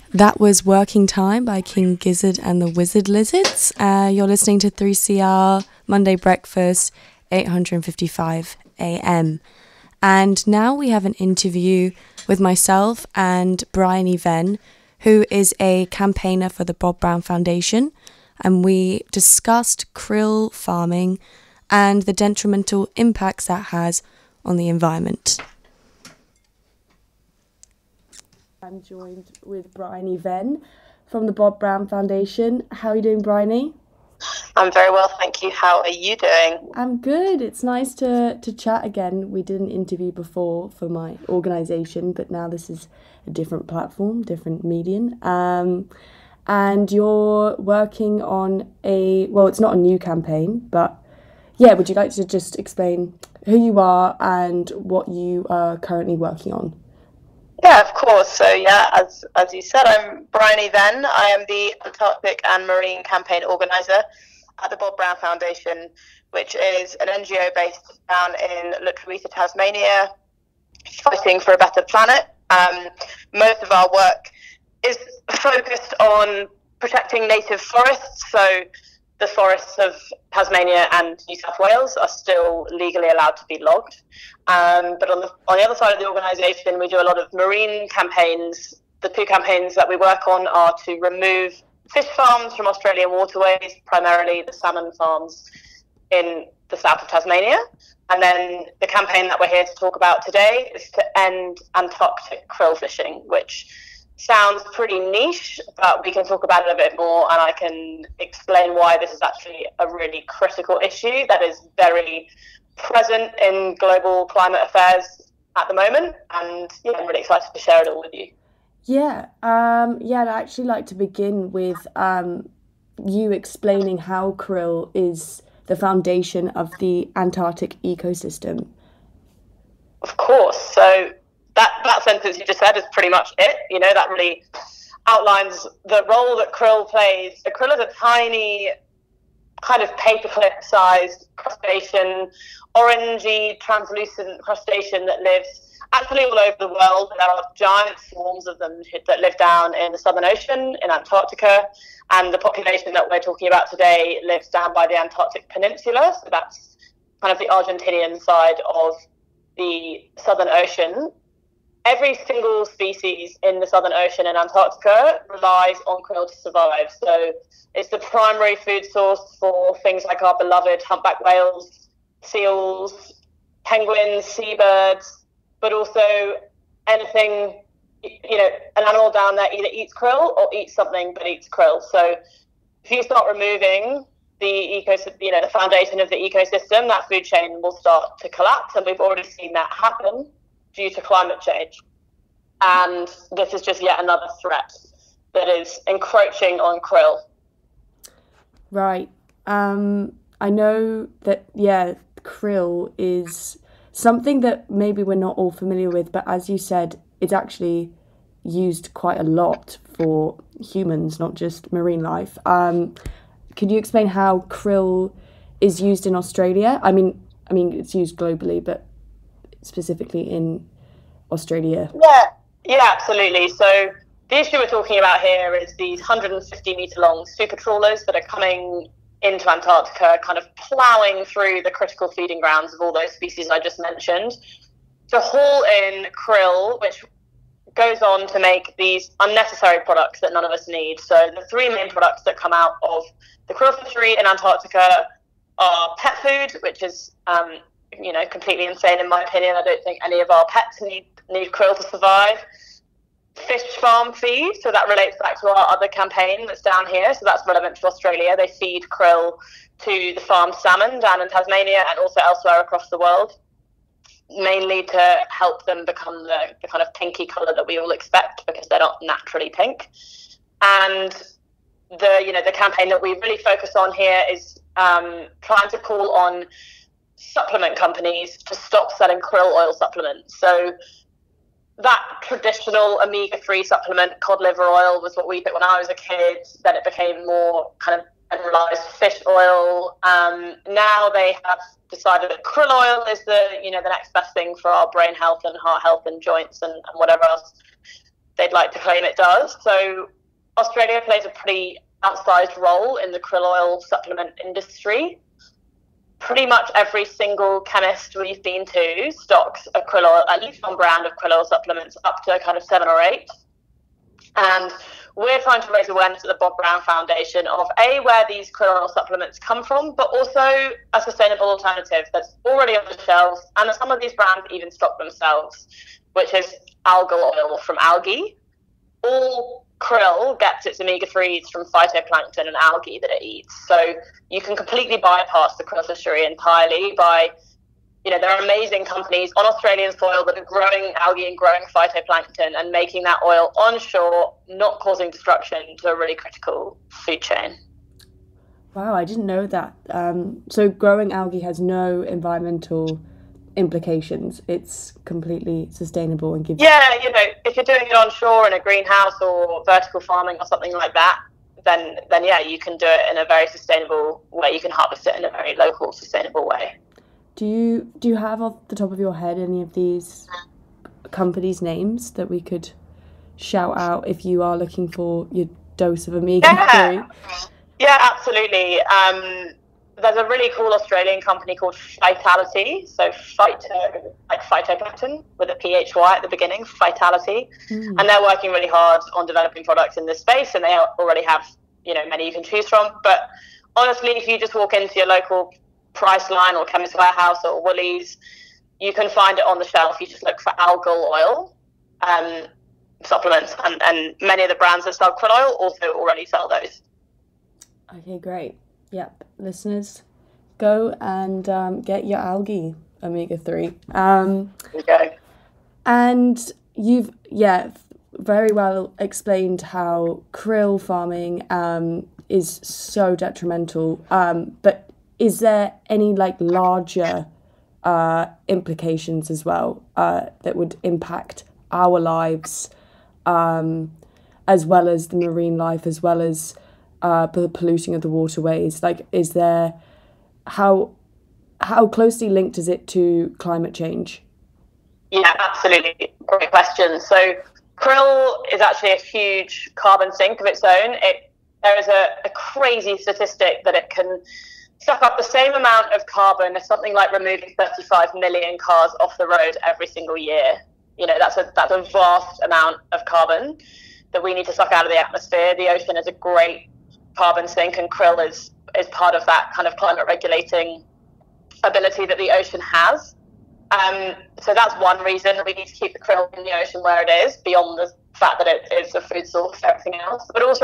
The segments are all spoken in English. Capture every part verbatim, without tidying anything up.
That was Working Time by King Gizzard and the Wizard Lizards. Uh, you're listening to three C R Monday Breakfast, eight fifty-five a m. And now we have an interview with myself and Bryony Venn, who is a campaigner for the Bob Brown Foundation. And we discussed krill farming and the detrimental impacts that has on the environment. I'm joined with Bryony Venn from the Bob Brown Foundation. How are you doing, Bryony? I'm very well, thank you. How are you doing? I'm good. It's nice to, to chat again. We did an interview before for my organisation, but now this is a different platform, different medium. Um, and you're working on a, well, it's not a new campaign, but yeah, would you like to just explain who you are and what you are currently working on? Yeah, of course. So yeah, as as you said, I'm Bryony Venn. I am the Antarctic and Marine Campaign Organiser at the Bob Brown Foundation, which is an N G O based down in Lutruwita, Tasmania, fighting for a better planet. Um, most of our work is focused on protecting native forests. So the forests of Tasmania and New South Wales are still legally allowed to be logged. Um, but on the, on the other side of the organisation, we do a lot of marine campaigns. The two campaigns that we work on are to remove fish farms from Australian waterways, primarily the salmon farms in the south of Tasmania. And then the campaign that we're here to talk about today is to end Antarctic krill fishing, which sounds pretty niche, but we can talk about it a bit more and I can explain why this is actually a really critical issue that is very present in global climate affairs at the moment. And yeah, I'm really excited to share it all with you. Yeah, um, yeah, I'd actually like to begin with um, you explaining how krill is the foundation of the Antarctic ecosystem. Of course. So That, that sentence you just said is pretty much it. You know, that really outlines the role that krill plays. So krill is a tiny, kind of paperclip-sized crustacean, orangey, translucent crustacean that lives actually all over the world. There are giant swarms of them that live down in the Southern Ocean, in Antarctica, and the population that we're talking about today lives down by the Antarctic Peninsula. So that's kind of the Argentinian side of the Southern Ocean. Every single species in the Southern Ocean and Antarctica relies on krill to survive. So it's the primary food source for things like our beloved humpback whales, seals, penguins, seabirds, but also anything, you know, an animal down there either eats krill or eats something but eats krill. So if you start removing the ecosystem, you know, the foundation of the ecosystem, that food chain will start to collapse, and we've already seen that happen due to climate change. And this is just yet another threat that is encroaching on krill. Right. Um, I know that, yeah, krill is something that maybe we're not all familiar with, but as you said, it's actually used quite a lot for humans, not just marine life. Um, can you explain how krill is used in Australia? I mean, I mean, it's used globally, but specifically in Australia. Yeah, yeah, absolutely. So the issue we're talking about here is these one hundred fifty metre long super trawlers that are coming into Antarctica, kind of ploughing through the critical feeding grounds of all those species I just mentioned, to haul in krill, which goes on to make these unnecessary products that none of us need. So the three main products that come out of the krill fishery in Antarctica are pet food, which is um, you know, completely insane in my opinion. I don't think any of our pets need, need krill to survive. Fish farm feed, so that relates back to our other campaign that's down here, so that's relevant to Australia. They feed krill to the farmed salmon down in Tasmania and also elsewhere across the world, mainly to help them become the, the kind of pinky colour that we all expect, because they're not naturally pink. And the, you know, the campaign that we really focus on here is um, trying to call on supplement companies to stop selling krill oil supplements. So that traditional omega three supplement, cod liver oil, was what we did when I was a kid. Then it became more kind of generalized fish oil. Um, now they have decided that krill oil is the, you know, the next best thing for our brain health and heart health and joints and, and whatever else they they'd like to claim it does. So Australia plays a pretty outsized role in the krill oil supplement industry. Pretty much every single chemist we've been to stocks a krill oil, at least one brand of krill oil supplements, up to kind of seven or eight. And we're trying to raise awareness at the Bob Brown Foundation of A, where these krill oil supplements come from, but also a sustainable alternative that's already on the shelves, and that some of these brands even stock themselves, which is algal oil from algae. All krill gets its omega threes from phytoplankton and algae that it eats. So you can completely bypass the krill fishery entirely by, you know, there are amazing companies on Australian soil that are growing algae and growing phytoplankton and making that oil onshore, not causing destruction to a really critical food chain. Wow, I didn't know that. Um, so growing algae has no environmental implications. It's completely sustainable and gives... Yeah, you know, if you're doing it onshore in a greenhouse or vertical farming or something like that, then, then yeah, you can do it in a very sustainable way. You can harvest it in a very local, sustainable way. Do you do you have off the top of your head any of these companies' names that we could shout out if you are looking for your dose of omega three? Yeah, yeah, absolutely. Um, there's a really cool Australian company called Phytality, so phyto, like phytoplankton with a P H Y at the beginning, Phytality, mm. and they're working really hard on developing products in this space, and they already have, you know, many you can choose from. But honestly, if you just walk into your local Priceline or Chemist Warehouse or Woolies, you can find it on the shelf. You just look for algal oil um, supplements, and, and many of the brands that sell krill oil also already sell those. Okay, great. Yep, listeners, go and um, get your algae omega three. Um, there you go. And you've, yeah, very well explained how krill farming um, is so detrimental, um, but is there any like larger uh, implications as well uh, that would impact our lives, um, as well as the marine life, as well as uh, the polluting of the waterways? Like, is there, how how closely linked is it to climate change? Yeah, absolutely. Great question. So krill is actually a huge carbon sink of its own. It, there is a, a crazy statistic that it can suck up the same amount of carbon as something like removing thirty-five million cars off the road every single year. You know, that's a that's a vast amount of carbon that we need to suck out of the atmosphere. The ocean is a great carbon sink, and krill is is part of that kind of climate regulating ability that the ocean has. Um, so that's one reason that we need to keep the krill in the ocean where it is, beyond the fact that it is a food source for everything else. But also,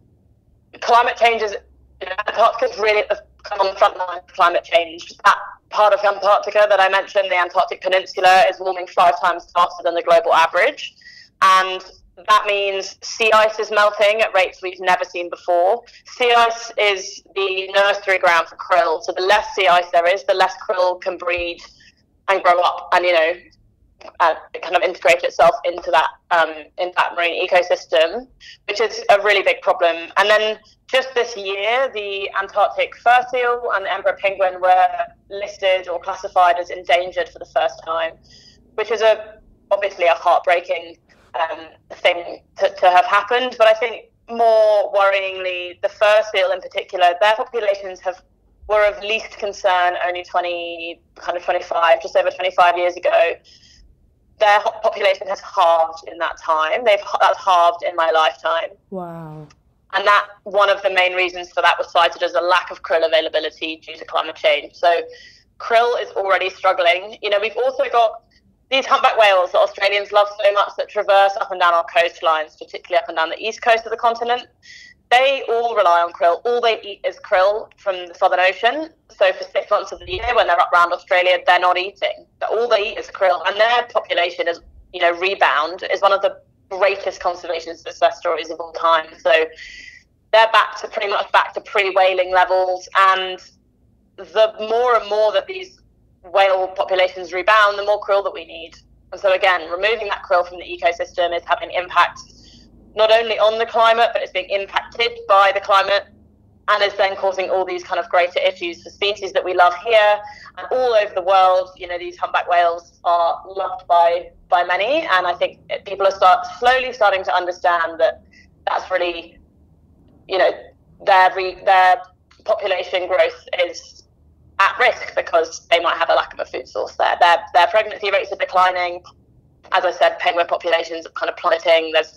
climate change is, you know, Antarctica is really on the front line of climate change. That part of Antarctica that I mentioned, the Antarctic Peninsula, is warming five times faster than the global average. And that means sea ice is melting at rates we've never seen before. Sea ice is the nursery ground for krill. So the less sea ice there is, the less krill can breed and grow up and, you know, uh, kind of integrate itself into that um, in that marine ecosystem, which is a really big problem. And then just this year, the Antarctic fur seal and the emperor penguin were listed or classified as endangered for the first time, which is a obviously a heartbreaking um, thing to, to have happened. But I think more worryingly, the fur seal in particular, their populations have were of least concern only twenty, kind of twenty-five, just over twenty-five years ago. Their population has halved in that time. They've that's halved in my lifetime. Wow. And that one of the main reasons for that was cited as a lack of krill availability due to climate change. So krill is already struggling. You know, we've also got these humpback whales that Australians love so much that traverse up and down our coastlines, particularly up and down the east coast of the continent. They all rely on krill. All they eat is krill from the Southern Ocean. So for six months of the year, when they're up around Australia, they're not eating. All they eat is krill. And their population is, you know, rebound is one of the greatest conservation success stories of all time. So they're back to pretty much back to pre-whaling levels. And the more and more that these whale populations rebound, the more krill that we need. And so again, removing that krill from the ecosystem is having impact not only on the climate, but it's being impacted by the climate. and is then causing all these kind of greater issues for species that we love here and all over the world. You know, these humpback whales are loved by by many, and I think people are start slowly starting to understand that that's really, you know, their re, their population growth is at risk because they might have a lack of a food source there. Their their pregnancy rates are declining. As I said, penguin populations are kind of plummeting. There's